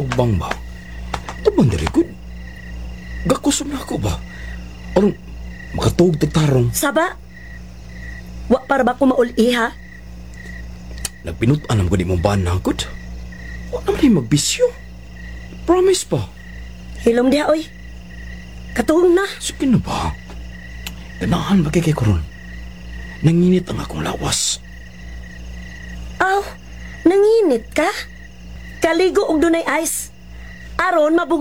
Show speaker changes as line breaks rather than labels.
tubang ba? Tubang diri ko. Gakusog na ako ba? Aron, makatuog tarong.
Saba? Wa para ba ko mauli ha?
Nagpinutan ang gudi mong bana, good. Huwag naman yung magbisyo. Promise pa.
Hilom diha oy. Katuong na.
Sige na ba? Ganahan ba kay Koron? Nanginit ang akong lawas.
Aw, nanginit ka? Kaligo og dunay ice. Aron mabug